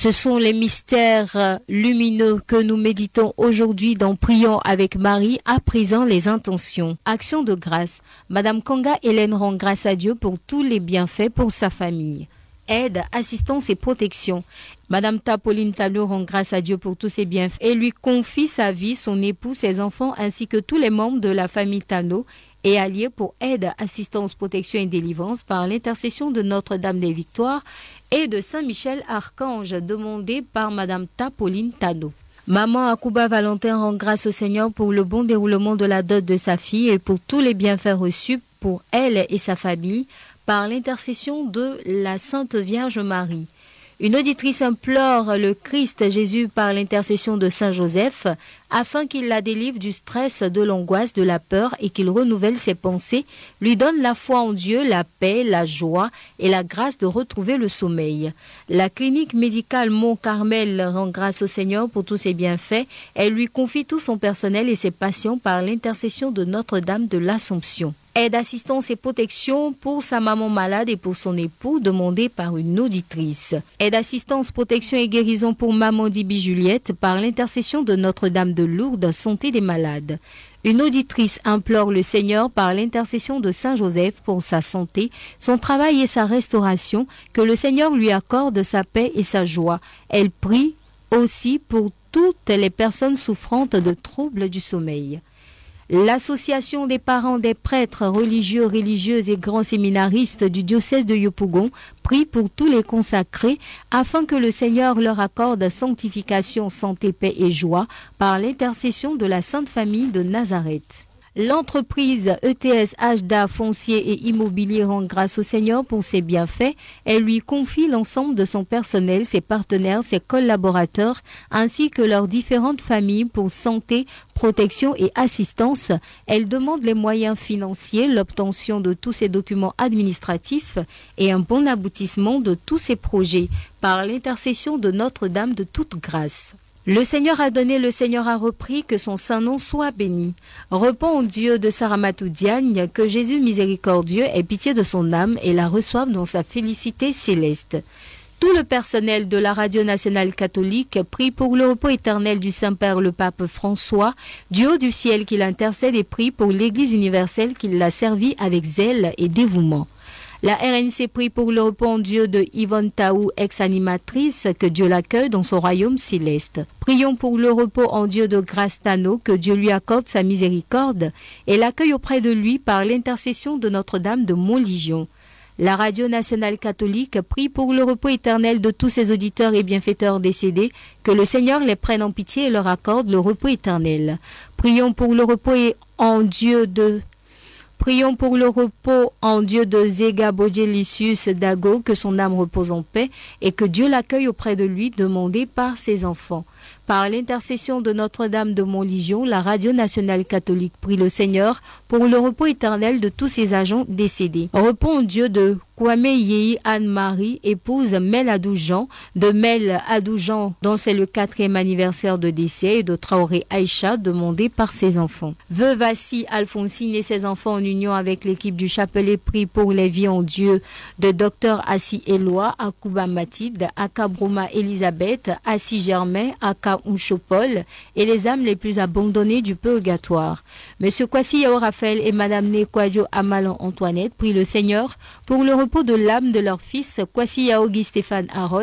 Ce sont les mystères lumineux que nous méditons aujourd'hui dans Prions avec Marie, à présent les intentions. Action de grâce. Madame Kanga Hélène rend grâce à Dieu pour tous les bienfaits pour sa famille. Aide, assistance et protection. Madame Pauline Tano rend grâce à Dieu pour tous ses bienfaits et lui confie sa vie, son époux, ses enfants ainsi que tous les membres de la famille Tano et alliés pour aide, assistance, protection et délivrance par l'intercession de Notre-Dame des Victoires et de Saint-Michel Archange demandé par Madame Pauline Tano. Maman Akuba Valentin rend grâce au Seigneur pour le bon déroulement de la dot de sa fille et pour tous les bienfaits reçus pour elle et sa famille par l'intercession de la Sainte Vierge Marie. Une auditrice implore le Christ Jésus par l'intercession de Saint Joseph afin qu'il la délivre du stress, de l'angoisse, de la peur et qu'il renouvelle ses pensées, lui donne la foi en Dieu, la paix, la joie et la grâce de retrouver le sommeil. La clinique médicale Mont-Carmel rend grâce au Seigneur pour tous ses bienfaits. Elle lui confie tout son personnel et ses patients par l'intercession de Notre-Dame de l'Assomption. Aide, assistance et protection pour sa maman malade et pour son époux, demandé par une auditrice. Aide, assistance, protection et guérison pour maman Dibi Juliette par l'intercession de Notre-Dame de Lourdes, santé des malades. Une auditrice implore le Seigneur par l'intercession de Saint Joseph pour sa santé, son travail et sa restauration, que le Seigneur lui accorde sa paix et sa joie. Elle prie aussi pour toutes les personnes souffrantes de troubles du sommeil. L'association des parents des prêtres religieux, religieuses et grands séminaristes du diocèse de Yopougon prie pour tous les consacrés afin que le Seigneur leur accorde sanctification, santé, paix et joie par l'intercession de la Sainte Famille de Nazareth. L'entreprise ETS HDA Foncier et Immobilier rend grâce au Seigneur pour ses bienfaits. Elle lui confie l'ensemble de son personnel, ses partenaires, ses collaborateurs, ainsi que leurs différentes familles pour santé, protection et assistance. Elle demande les moyens financiers, l'obtention de tous ses documents administratifs et un bon aboutissement de tous ses projets par l'intercession de Notre-Dame de toute grâce. Le Seigneur a donné, le Seigneur a repris, que son saint nom soit béni. Repens au Dieu de Saramatou Diagne, que Jésus miséricordieux ait pitié de son âme et la reçoive dans sa félicité céleste. Tout le personnel de la Radio Nationale Catholique prie pour le repos éternel du Saint-Père le Pape François, du haut du ciel qu'il intercède et prie pour l'Église universelle qui l'a servi avec zèle et dévouement. La RNC prie pour le repos en Dieu de Yvonne Taou, ex-animatrice, que Dieu l'accueille dans son royaume céleste. Prions pour le repos en Dieu de Grâce Tano, que Dieu lui accorde sa miséricorde et l'accueille auprès de lui par l'intercession de Notre-Dame de Montligion. La Radio Nationale Catholique prie pour le repos éternel de tous ses auditeurs et bienfaiteurs décédés, que le Seigneur les prenne en pitié et leur accorde le repos éternel. Prions pour le repos en Dieu de Zega Bodjelicius Dago, que son âme repose en paix et que Dieu l'accueille auprès de lui, demandé par ses enfants. Par l'intercession de Notre-Dame de Montligion, la Radio Nationale Catholique prie le Seigneur pour le repos éternel de tous ses agents décédés. Repos en Dieu de Kwame Yei Anne-Marie, épouse Mel Adoujan, de Mel Adoujan, dont c'est le 4e anniversaire de décès, et de Traoré Aïcha, demandé par ses enfants. Veuve Assi Alphonsine et ses enfants en union avec l'équipe du chapelet prie pour les vies en Dieu de Dr Assi Éloi, Akuba Mathilde, Aka Brouma Elisabeth, Assi Germain, Aka Unchopol et les âmes les plus abandonnées du purgatoire. Monsieur Kwasi Yao Raphaël et Madame Nekwadjo Amalan Antoinette prient le Seigneur pour le repos de l'âme de leur fils Kwasi Yao Guy Stéphane Harold